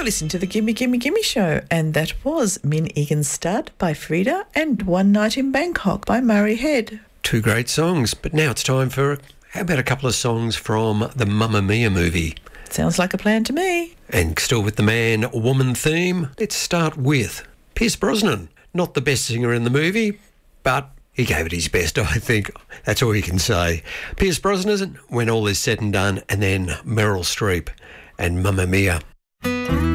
listening to the Gimme Gimme Gimme Show, and that was Min Egan's Stud by Frida and One Night in Bangkok by Murray Head. Two great songs, but now it's time for, how about a couple of songs from the Mamma Mia movie? Sounds like a plan to me. And still with the man-woman theme, let's start with Pierce Brosnan. Not the best singer in the movie, but he gave it his best, I think. That's all you can say. Pierce Brosnan, when all is said and done, and then Meryl Streep and Mamma Mia.